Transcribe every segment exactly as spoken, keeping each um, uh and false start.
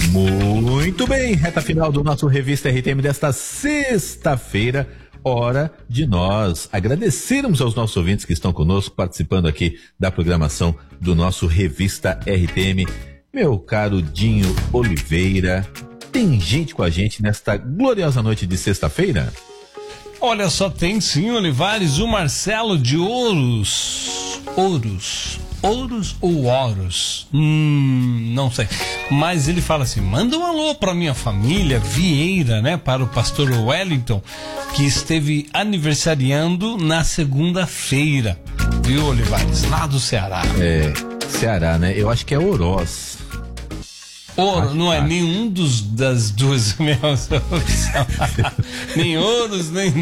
Muito bem, reta final do nosso Revista R T M desta sexta-feira. Hora de nós agradecermos aos nossos ouvintes que estão conosco, participando aqui da programação do nosso Revista R T M. Meu caro Dinho Oliveira, tem gente com a gente nesta gloriosa noite de sexta-feira? Olha só, tem sim, Olivares, o Marcelo de Ouros. Ouros. Ouros ou Ouros? Hum, não sei. Mas ele fala assim: manda um alô para minha família Vieira, né? Para o pastor Wellington, que esteve aniversariando na segunda-feira. Viu, Olivares? Lá do Ceará. É, Ceará, né? Eu acho que é Oroz. Ouro, não é nenhum dos, das duas mesmas. Nem Ouros, nem.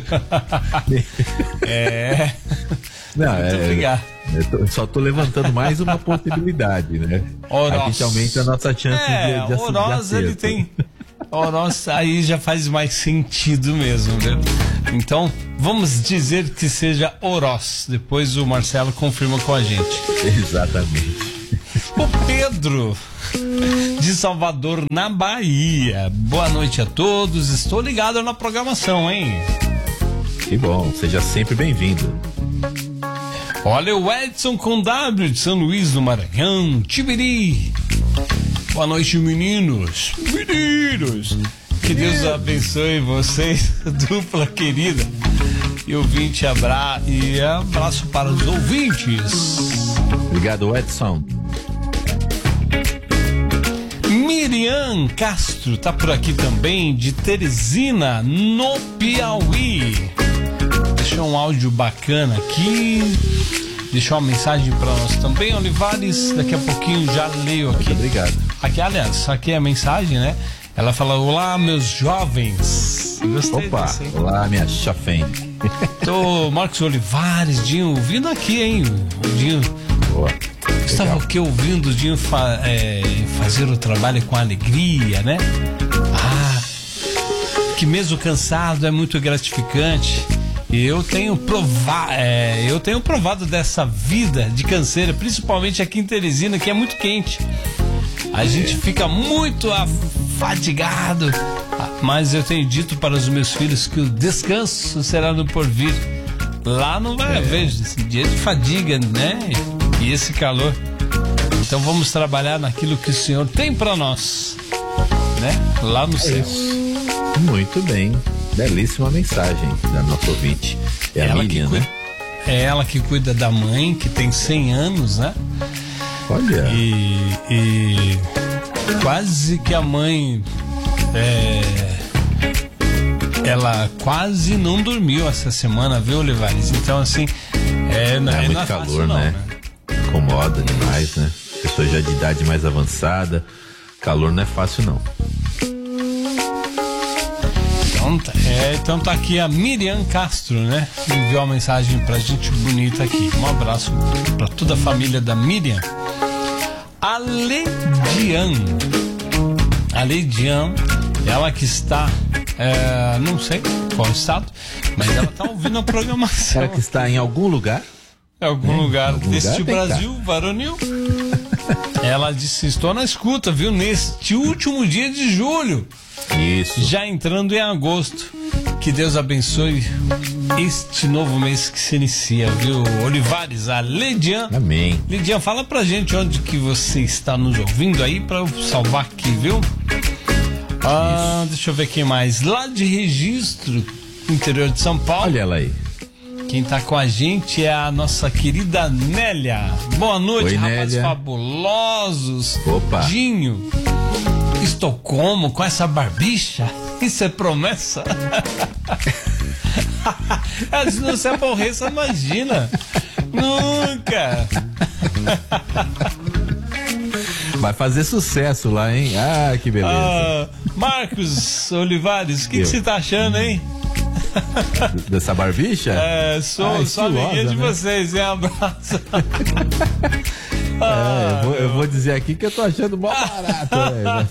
É. Não, muito é, obrigado. Eu tô, só tô levantando mais uma possibilidade, né? Oroz. A gente aumenta a nossa chance é, de, de, Oroz, de ele tem. Oroz aí já faz mais sentido mesmo, viu? Então, vamos dizer que seja Oroz. Depois o Marcelo confirma com a gente. Exatamente. O Pedro de Salvador, na Bahia. Boa noite a todos. Estou ligado na programação, hein? Que bom, seja sempre bem-vindo. Olha o Edson com W de São Luís do Maranhão, Tibiri. Boa noite, meninos. Meninos. Que Deus abençoe vocês, dupla querida. E ouvinte, abra... e abraço para os ouvintes. Obrigado, Edson. Miriam Castro tá por aqui também, de Teresina, no Piauí. Deixou um áudio bacana aqui. Deixou uma mensagem para nós também, Olivares. Daqui a pouquinho já leio aqui. Muito obrigado. Aqui, aliás, aqui é a mensagem, né? Ela fala: olá, meus jovens. Gostei. Opa, desse, hein? olá, minha chafém. Tô Marcos Olivares, Dinho, ouvindo aqui, hein? Dinho. Boa. Estava aqui ouvindo o Dinho fa- é, fazer o trabalho com alegria, né? Ah, que mesmo cansado é muito gratificante. E eu tenho provado, é, eu tenho provado dessa vida de canseira, principalmente aqui em Teresina, que é muito quente. A gente fica muito afadigado, mas eu tenho dito para os meus filhos que o descanso será no porvir. Lá não vai é. haver dia de fadiga, né? E esse calor. Então vamos trabalhar naquilo que o Senhor tem para nós, né? Lá no céu. É muito bem. Belíssima mensagem da nossa ouvinte. É a Miriam, né? É ela que cuida da mãe, que tem cem anos, né? Olha. E, e quase que a mãe é, ela quase não dormiu essa semana, viu, Olivares? Então, assim, é, não, é, é muito não é calor, fácil, não, né? né? Incomoda demais, né? Pessoa já de idade mais avançada. Calor não é fácil, não. Então tá, é, então tá aqui a Miriam Castro, né? Enviou uma mensagem pra gente bonita aqui. Um abraço pra toda a família da Miriam. A Leidian. A Leidian, ela que está, é, não sei qual estado, mas ela tá ouvindo a programação. Ela que está em algum lugar. Em algum é, lugar algum deste lugar Brasil, varonil. Ela disse: estou na escuta, viu? Neste último dia de julho. Isso. Já entrando em agosto. Que Deus abençoe este novo mês que se inicia, viu? Olivares, a Lidian. Amém. Lidian, fala pra gente onde que você está nos ouvindo aí pra eu salvar aqui, viu? Ah, deixa eu ver quem mais. Lá de Registro, interior de São Paulo. Olha ela aí. Quem tá com a gente é a nossa querida Nélia. Boa noite, Oi, rapazes Nélia. Fabulosos. Opa. Dinho. Estou como com essa barbicha? Isso é promessa? Se não se aborreça, imagina. Nunca. Vai fazer sucesso lá, hein? Ah, que beleza. Ah, Marcos Olivares, o que, que você tá achando, hein? Dessa barbicha? É, sou, ah, sou amiguinha de né? vocês, hein? Abraço. Ah, é, eu, vou, eu vou dizer aqui que eu tô achando mó barato, velho.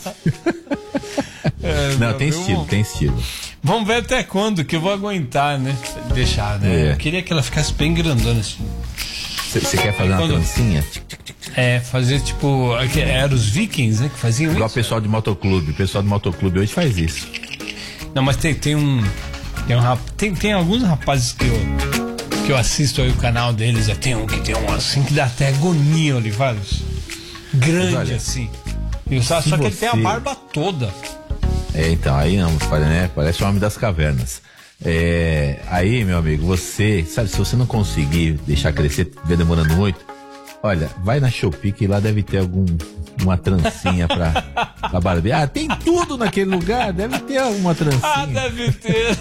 É, não, tem viu? estilo, tem estilo. Vamos ver até quando que eu vou aguentar, né? Deixar, né? É. Eu queria que ela ficasse bem grandona assim. Você quer fazer Aí uma quando... trancinha? Tic, tic, tic. É, fazer tipo. Eram os vikings, né? Que faziam Igual isso. o pessoal de motoclube. O pessoal do motoclube hoje faz isso. Não, mas tem, tem um. Tem, um rap, tem, tem alguns rapazes que eu, que eu assisto aí o canal deles. É, tem um que tem um assim que dá até agonia, Olivares. Grande olha, assim. E só, só que você... ele tem a barba toda. É, então, aí não, né? Parece o homem das cavernas. É, aí, meu amigo, você, sabe, se você não conseguir deixar crescer, estiver demorando muito, olha, vai na Shopee que lá deve ter algum, uma trancinha pra, pra barbear. Ah, tem tudo naquele lugar, deve ter alguma trancinha. Ah, deve ter.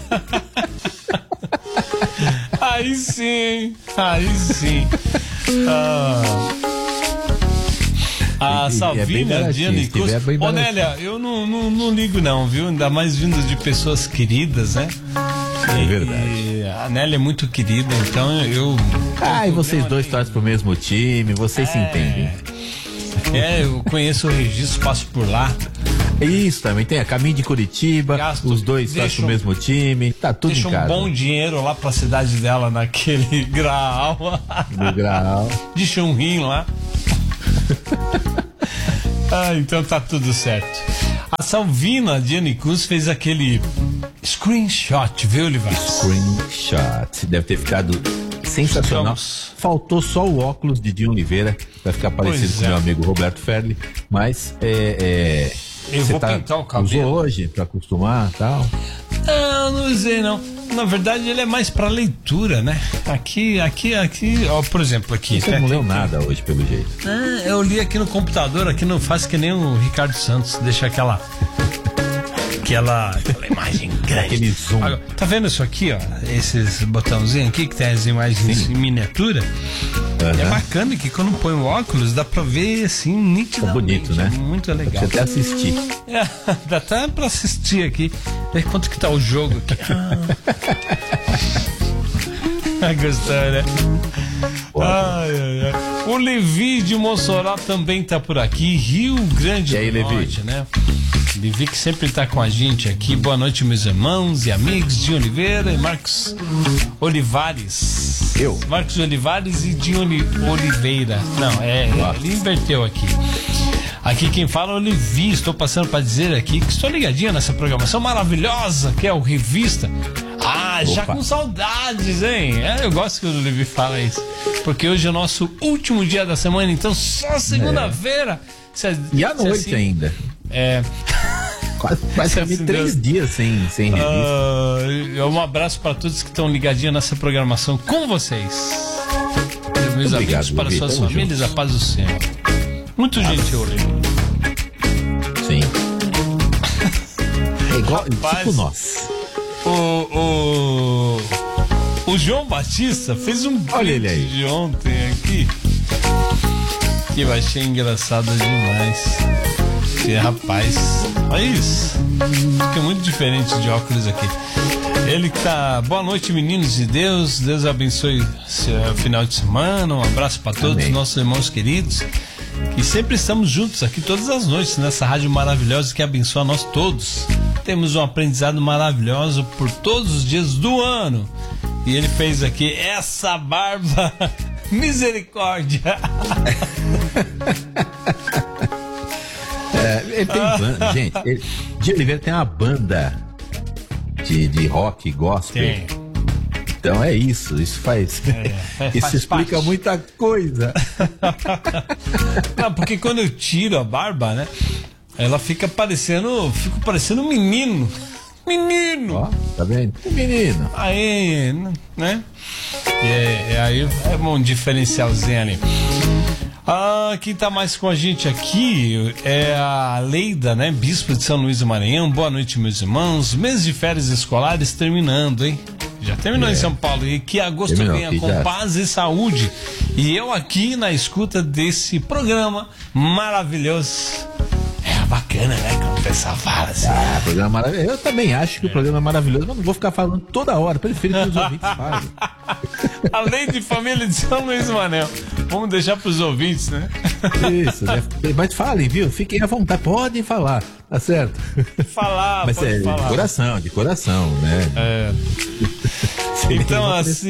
Aí sim, aí sim. Ah... A Salvina, Diana e Cus. Ô, Nélia, eu não, não, não ligo não, viu? Ainda mais vindos de pessoas queridas, né? É verdade. E a Nélia é muito querida, então eu... Ah, e vocês dois torcem pro mesmo time, vocês é, se entendem. É, eu conheço o registro, passo por lá. Isso, também tem a caminho de Curitiba, Gasto, os dois torcem pro mesmo time, tá tudo em casa. Deixa um bom dinheiro lá pra cidade dela, naquele Graal. No Graal. Deixa um rim lá. Ah, então tá tudo certo. A Salvina Diane Cruz fez aquele screenshot, viu, Olivar? Screenshot. Deve ter ficado sensacional. Estamos... Faltou só o óculos de Dinho Oliveira pra ficar parecido pois com o é. meu amigo Roberto Ferli. Mas é. é Eu vou tá, pintar o cabelo. Usou hoje pra acostumar e tal? Não, não usei não. Na verdade ele é mais pra leitura, né? Aqui, aqui, aqui, ó, por exemplo, aqui. Você né? não leu nada hoje, pelo jeito. Ah, eu li aqui no computador, aqui não faz que nem o Ricardo Santos, deixa aquela aquela, aquela imagem grande. Aquele zoom. Agora, tá vendo isso aqui, ó? Esses botãozinhos aqui que tem as imagens Sim. em miniatura. Uhum. É bacana que quando põe o óculos dá pra ver assim nitidamente. É bonito, né? Muito legal. Dá pra você até assistir. É, dá até pra assistir aqui. Ver quanto que tá o jogo aqui. Ah. Gostou, né? Ai, ai, ai. O Levi de Mossoró também tá por aqui. Rio Grande do Norte, né? Levi que sempre tá com a gente aqui. Boa noite, meus irmãos e amigos. Dinho Oliveira e Marcos Olivares. Eu? Marcos Olivares e Dinho Oliveira. Não, é, ele inverteu aqui. Aqui quem fala é o Levi. Estou passando para dizer aqui que estou ligadinho nessa programação maravilhosa que é o Revista. Ah, já Opa. com saudades, hein? É, eu gosto que o Levi fala isso. Porque hoje é o nosso último dia da semana, então só segunda-feira. É. Cê, e à noite assim, ainda. É. Quase, quase assim, três Deus. dias sem, sem revista. Uh, um abraço para todos que estão ligadinhos nessa programação com vocês. E meus Obrigado, amigos, para Levi, suas famílias, juntos. A paz do Senhor. Muito ah, gentil, Levi. Sim. É igual, Rapaz, tipo nós. O, o, o João Batista fez um Olha ele aí. de ontem aqui que eu achei engraçado demais. Que rapaz, olha isso. Fica muito diferente de óculos aqui. Ele que tá. Boa noite, meninos de Deus. Deus abençoe seu final de semana. Um abraço para todos os nossos irmãos queridos. E sempre estamos juntos aqui todas as noites nessa rádio maravilhosa que abençoa a nós todos. Temos um aprendizado maravilhoso por todos os dias do ano. E ele fez aqui essa barba. Misericórdia. É, ele tem banda, gente. Ele, Dinho Oliveira tem uma banda de, de rock gospel. Tem. Então é isso, isso faz. É, é, isso faz explica parte. Muita coisa. Não, porque quando eu tiro a barba, né? Ela fica parecendo. Fico parecendo um menino. Menino! Ó, tá vendo? Um menino. Aí, né? E é, é, aí é um diferencialzinho ali. Ah, quem tá mais com a gente aqui é a Leida, né? Bispo de São Luís do Maranhão. Boa noite, meus irmãos. Mês de férias escolares terminando, hein? Já terminou é. em São Paulo. E que agosto terminou, venha com já. paz e saúde. E eu aqui na escuta desse programa maravilhoso. É bacana, né? Quando o pessoal fala assim. Ah, programa maravilhoso. Eu também acho que é. o programa é maravilhoso, mas não vou ficar falando toda hora. Prefiro que os ouvintes falem. Além de família de São Luís do Maranhão. Vamos deixar para os ouvintes, né? Isso, né? Mas falem, viu? Fiquem à vontade, podem falar, tá certo? Falar, mas é falar. de coração, de coração, né? É. Então, assim,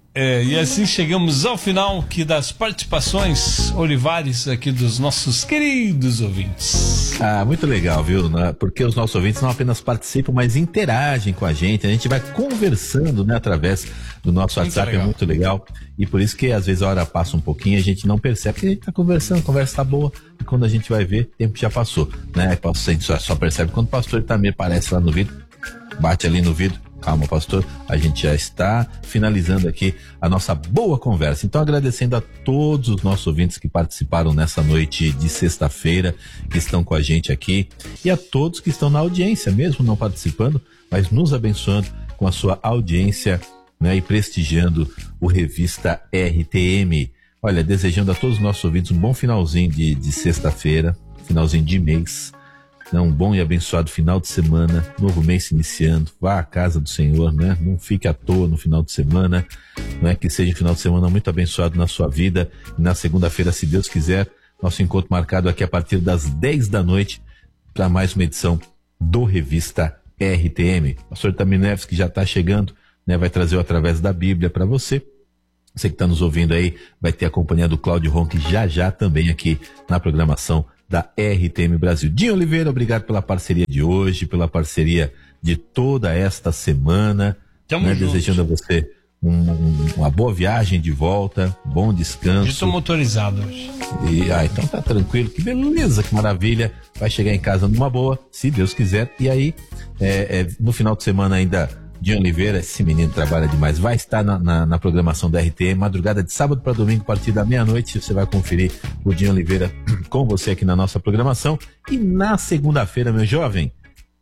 É, e assim chegamos ao final aqui das participações Olivares aqui dos nossos queridos ouvintes. Ah, muito legal, viu? Porque os nossos ouvintes não apenas participam, mas interagem com a gente. A gente vai conversando, né, através do nosso muito WhatsApp, legal. É muito legal. E por isso que às vezes a hora passa um pouquinho e a gente não percebe, porque a gente tá conversando, a conversa tá boa, e quando a gente vai ver, o tempo já passou, né? A gente só, só percebe quando o pastor Itamir aparece lá no vidro, bate ali no vidro. Calma, pastor, a gente já está finalizando aqui a nossa boa conversa. Então, agradecendo a todos os nossos ouvintes que participaram nessa noite de sexta-feira, que estão com a gente aqui, e a todos que estão na audiência, mesmo não participando, mas nos abençoando com a sua audiência, né, e prestigiando o Revista R T M. Olha, desejando a todos os nossos ouvintes um bom finalzinho de, de sexta-feira, finalzinho de mês. Um bom e abençoado final de semana, novo mês se iniciando, vá à casa do Senhor, né? Não fique à toa no final de semana, não é que seja um final de semana muito abençoado na sua vida. E na segunda-feira, se Deus quiser, nosso encontro marcado aqui a partir das dez da noite para mais uma edição do Revista R T M. O pastor Itamir Neves, que já está chegando, né? Vai trazer o Através da Bíblia para você. Você que está nos ouvindo aí, vai ter a companhia do Cláudio Ronque já já também aqui na programação da R T M Brasil. Dinho Oliveira, obrigado pela parceria de hoje, pela parceria de toda esta semana. Tamo né, junto. Desejando a você um, um, uma boa viagem de volta, bom descanso. Eu estou motorizado hoje. E, ah, então tá tranquilo, que beleza, que maravilha. Vai chegar em casa numa boa, se Deus quiser. E aí, é, é, no final de semana ainda, Dinho Oliveira, esse menino trabalha demais, vai estar na, na, na programação da R T M, madrugada de sábado para domingo, a partir da meia-noite, você vai conferir o Dinho Oliveira com você aqui na nossa programação. E na segunda-feira, meu jovem,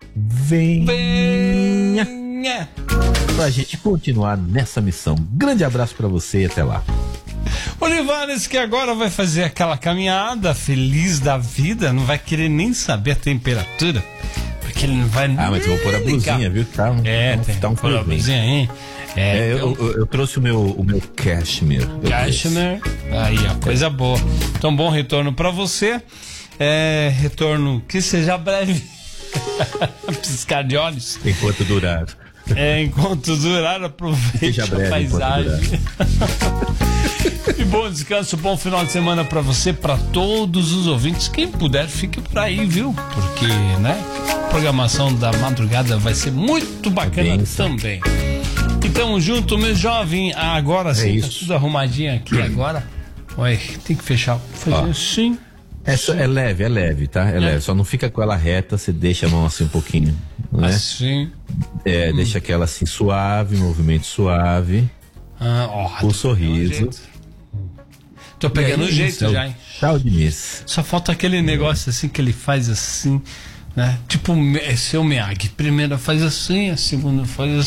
venha, venha pra gente continuar nessa missão. Grande abraço para você e até lá. Olivares, que agora vai fazer aquela caminhada feliz da vida, não vai querer nem saber a temperatura. Que ele não vai ah, mas eu vou pôr a blusinha, viu? Tá um, é, um, tem tá um pôr a blusinha aí. É, é, eu, eu, eu trouxe o meu, o meu cashmere. Cashmere, aí, ó, coisa boa. Então, bom retorno pra você. É, retorno que seja breve. Piscar de olhos. Enquanto durar. É, enquanto durar, aproveite breve, a paisagem. E bom descanso, bom final de semana pra você, pra todos os ouvintes. Quem puder, fique por aí, viu? Porque, né, a programação da madrugada vai ser muito bacana é também. E tamo junto, meu jovem. Agora sim, é tá tudo arrumadinho aqui agora. Ué, tem que fechar. Fazer assim. É, só, é leve, é leve, tá? É, é leve. Só não fica com ela reta, você deixa a mão assim um pouquinho, né? Assim. É, hum. Deixa aquela assim suave, movimento suave. Ah, ó, o sorriso. Tô pegando o jeito é já, hein? Tchau de miss. Só falta aquele negócio assim que ele faz assim, né? Tipo, é seu Miyagi. Primeiro faz assim, a segunda faz